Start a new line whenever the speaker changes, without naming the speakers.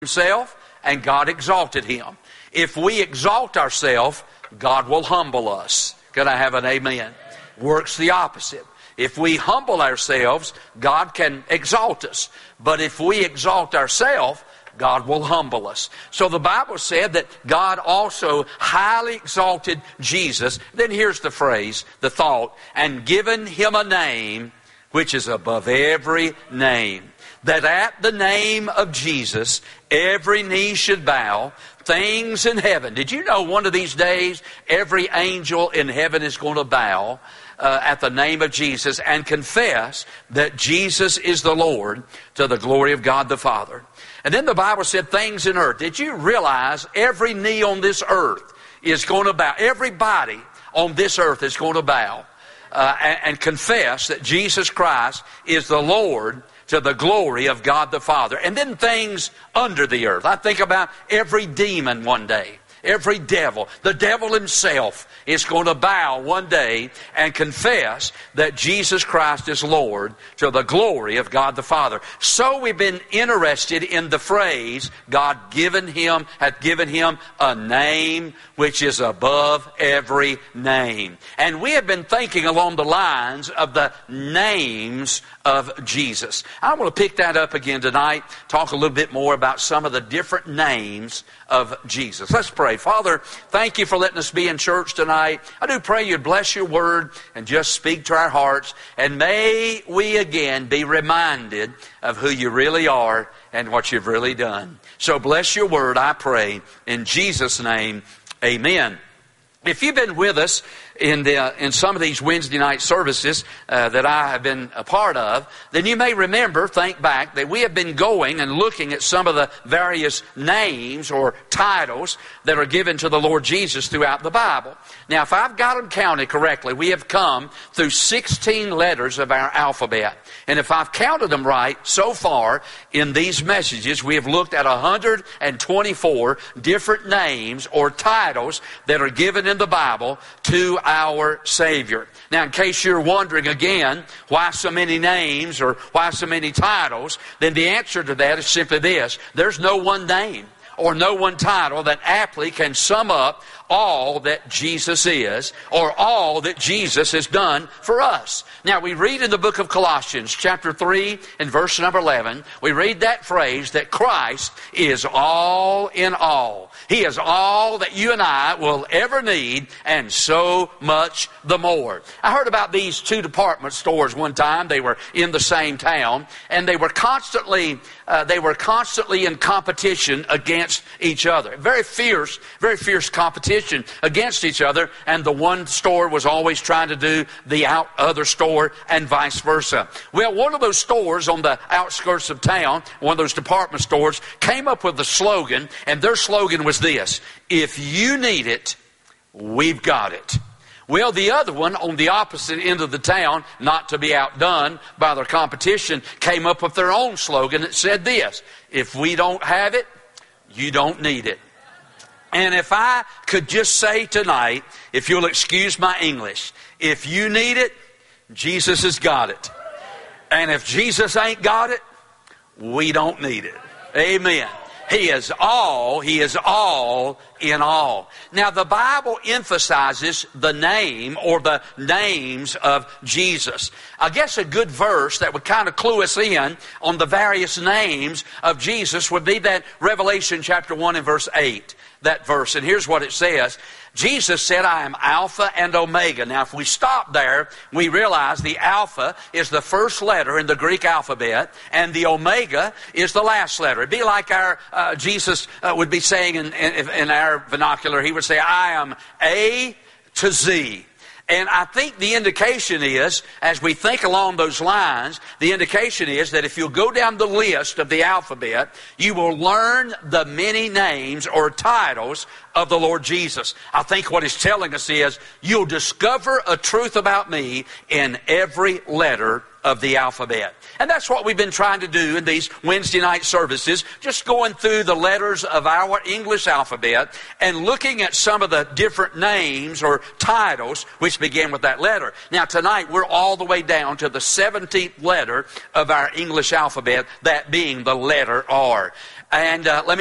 himself, and God exalted him. If we exalt ourselves, God will humble us. Can I have an amen? Works the opposite. If we humble ourselves, God can exalt us. But if we exalt ourselves, God will humble us. So the Bible said that God also highly exalted Jesus. Then here's the phrase, the thought, and given him a name which is above every name, that at the name of Jesus every knee should bow, things in heaven. Did you know one of these days every angel in heaven is going to bow at the name of Jesus and confess that Jesus is the Lord, to the glory of God the Father? And then the Bible said things in earth. Did you realize every knee on this earth is going to bow? Everybody on this earth is going to bow and confess that Jesus Christ is the Lord, to the glory of God the Father. And then things under the earth. I think about every demon one day. Every devil. The devil himself is going to bow one day and confess that Jesus Christ is Lord, to the glory of God the Father. So we've been interested in the phrase, God hath given him a name which is above every name. And we have been thinking along the lines of the names of Jesus. I want to pick that up again tonight, talk a little bit more about some of the different names of Jesus. Let's pray. Father, thank you for letting us be in church tonight. I do pray you'd bless your word and just speak to our hearts. And may we again be reminded of who you really are and what you've really done. So bless your word, I pray, in Jesus' name, amen. If you've been with us in some of these Wednesday night services that I have been a part of, then you may remember, think back, that we have been going and looking at some of the various names or titles that are given to the Lord Jesus throughout the Bible. Now, if I've got them counted correctly, we have come through 16 letters of our alphabet. And if I've counted them right, so far in these messages, we have looked at 124 different names or titles that are given in the Bible to our Savior. Now, in case you're wondering again, why so many names or why so many titles, then the answer to that is simply this. There's no one name or no one title that aptly can sum up all that Jesus is, or all that Jesus has done for us. Now, we read in the book of Colossians, chapter 3 and verse number 11, we read that phrase that Christ is all in all. He is all that you and I will ever need, and so much the more. I heard about these two department stores one time. They were in the same town, and they were constantly in competition against each other. Very fierce competition against each other, and the one store was always trying to do the other store, and vice versa. Well, one of those stores on the outskirts of town, one of those department stores, came up with a slogan, and their slogan was this: if you need it, we've got it. Well, the other one on the opposite end of the town, not to be outdone by their competition, came up with their own slogan that said this: if we don't have it, you don't need it. And if I could just say tonight, if you'll excuse my English, if you need it, Jesus has got it. And if Jesus ain't got it, we don't need it. Amen. He is all in all. Now, the Bible emphasizes the name or the names of Jesus. I guess a good verse that would kind of clue us in on the various names of Jesus would be that Revelation chapter 1 and verse 8. That verse, and here's what it says. Jesus said, I am Alpha and Omega. Now, if we stop there, we realize the Alpha is the first letter in the Greek alphabet, and the Omega is the last letter. It'd be like our Jesus would be saying in our vernacular, he would say, I am A to Z. And I think the indication is, as we think along those lines, the indication is that if you'll go down the list of the alphabet, you will learn the many names or titles of the Lord Jesus. I think what he's telling us is, you'll discover a truth about me in every letter of the alphabet. And that's what we've been trying to do in these Wednesday night services, just going through the letters of our English alphabet and looking at some of the different names or titles which begin with that letter. Now, tonight we're all the way down to the 17th letter of our English alphabet, that being the letter R. And let me